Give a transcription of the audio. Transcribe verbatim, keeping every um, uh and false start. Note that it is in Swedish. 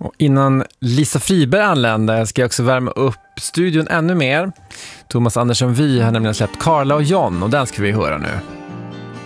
Och innan Lisa Friberg anländer ska jag också värma upp studion ännu mer. Thomas Andersson Vi har nämligen släppt Carla och John och den ska vi höra nu.